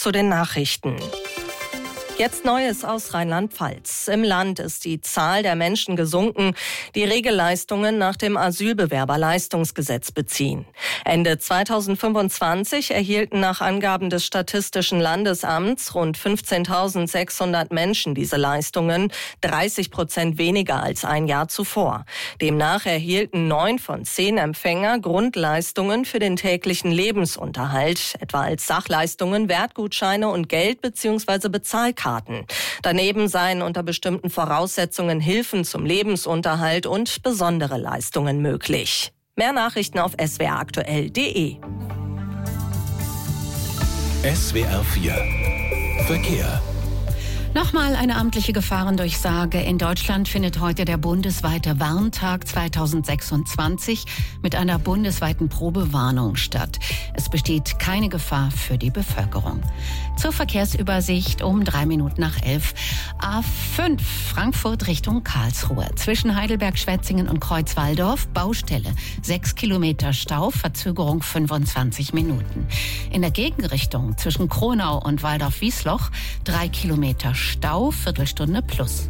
zu den Nachrichten. Jetzt Neues aus Rheinland-Pfalz. Im Land ist die Zahl der Menschen gesunken, die Regelleistungen nach dem Asylbewerberleistungsgesetz beziehen. Ende 2025 erhielten nach Angaben des Statistischen Landesamts rund 15.600 Menschen diese Leistungen, 30% weniger als ein Jahr zuvor. Demnach erhielten 9 von 10 Empfänger Grundleistungen für den täglichen Lebensunterhalt, etwa als Sachleistungen, Wertgutscheine und Geld bzw. Bezahlkarten. Daneben seien unter bestimmten Voraussetzungen Hilfen zum Lebensunterhalt und besondere Leistungen möglich. Mehr Nachrichten auf swraktuell.de. SWR 4 Verkehr. Nochmal eine amtliche Gefahrendurchsage. In Deutschland findet heute der bundesweite Warntag 2026 mit einer bundesweiten Probewarnung statt. Es besteht keine Gefahr für die Bevölkerung. Zur Verkehrsübersicht um 11:03. A5 Frankfurt Richtung Karlsruhe. Zwischen Heidelberg-Schwetzingen und Kreuzwaldorf Baustelle. 6 Kilometer Stau, Verzögerung 25 Minuten. In der Gegenrichtung zwischen Kronau und Waldorf-Wiesloch 3 Kilometer Stau, Viertelstunde plus.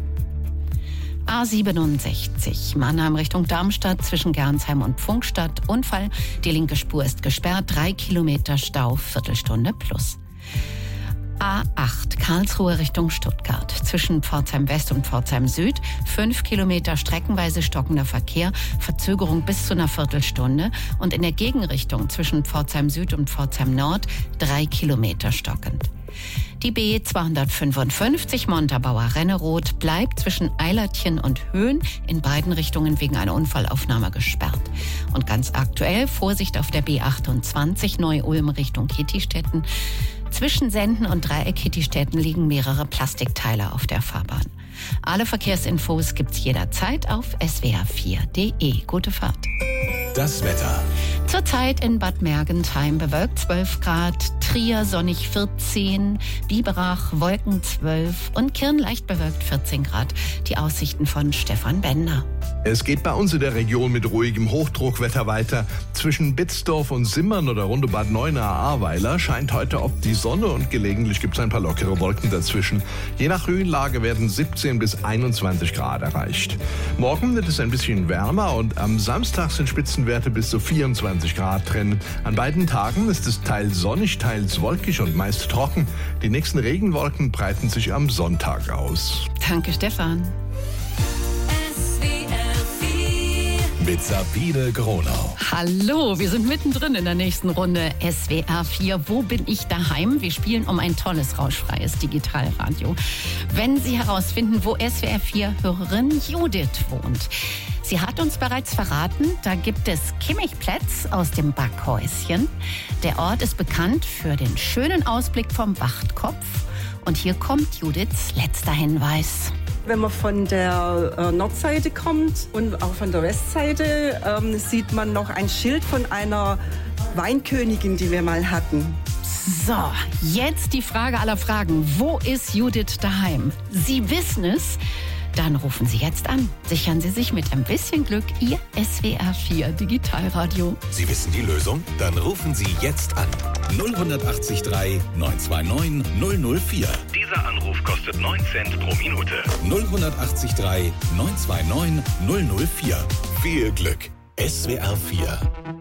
A67 Mannheim Richtung Darmstadt zwischen Gernsheim und Pfungstadt. Unfall, die linke Spur ist gesperrt, 3 Kilometer Stau, Viertelstunde plus. A8 Karlsruhe Richtung Stuttgart. Zwischen Pforzheim West und Pforzheim Süd 5 Kilometer streckenweise stockender Verkehr, Verzögerung bis zu einer Viertelstunde. Und in der Gegenrichtung zwischen Pforzheim Süd und Pforzheim Nord 3 Kilometer stockend. Die B255 Montabaur-Renneroth bleibt zwischen Eilertchen und Höhen in beiden Richtungen wegen einer Unfallaufnahme gesperrt. Und ganz aktuell Vorsicht auf der B28 Neu-Ulm Richtung Kittistetten. Zwischen Senden und Dreieck Kittistetten liegen mehrere Plastikteile auf der Fahrbahn. Alle Verkehrsinfos gibt's jederzeit auf swr4.de. Gute Fahrt. Das Wetter. Zurzeit in Bad Mergentheim bewölkt 12 Grad, Trier sonnig 14, Biberach Wolken 12 und Kirn leicht bewölkt 14 Grad. Die Aussichten von Stefan Bender. Es geht bei uns in der Region mit ruhigem Hochdruckwetter weiter. Zwischen Bitzdorf und Simmern oder rund um Bad Neuenahr-Ahrweiler scheint heute oft die Sonne und gelegentlich gibt es ein paar lockere Wolken dazwischen. Je nach Höhenlage werden 17 bis 21 Grad erreicht. Morgen wird es ein bisschen wärmer und am Samstag sind Spitzenwerte bis zu 24 Grad drin. An beiden Tagen ist es teils sonnig, teils wolkig und meist trocken. Die nächsten Regenwolken breiten sich am Sonntag aus. Danke, Stefan. Mit Sabine Gronau. Hallo, wir sind mittendrin in der nächsten Runde SWR 4. Wo bin ich daheim? Wir spielen um ein tolles, rauschfreies Digitalradio. Wenn Sie herausfinden, wo SWR 4-Hörerin Judith wohnt. Sie hat uns bereits verraten, da gibt es Kimmich-Plätz aus dem Backhäuschen. Der Ort ist bekannt für den schönen Ausblick vom Wachtkopf. Und hier kommt Judiths letzter Hinweis. Wenn man von der Nordseite kommt und auch von der Westseite, sieht man noch ein Schild von einer Weinkönigin, die wir mal hatten. So, jetzt die Frage aller Fragen. Wo ist Judith daheim? Sie wissen es. Dann rufen Sie jetzt an. Sichern Sie sich mit ein bisschen Glück Ihr SWR 4 Digitalradio. Sie wissen die Lösung? Dann rufen Sie jetzt an. 0183 929 004. Dieser Anruf kostet 9 Cent pro Minute. 0183 929 004. Viel Glück. SWR 4